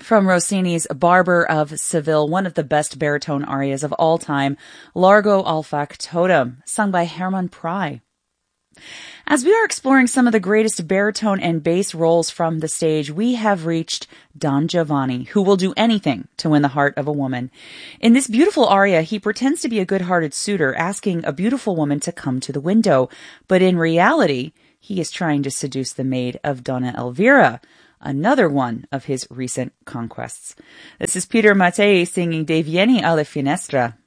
From Rossini's Barber of Seville, one of the best baritone arias of all time, Largo al Factotum, sung by Hermann Prey. As we are exploring some of the greatest baritone and bass roles from the stage, we have reached Don Giovanni, who will do anything to win the heart of a woman. In this beautiful aria, he pretends to be a good-hearted suitor, asking a beautiful woman to come to the window. But in reality, he is trying to seduce the maid of Donna Elvira, another one of his recent conquests. This is Peter Mattei singing De Vieni alla Finestra.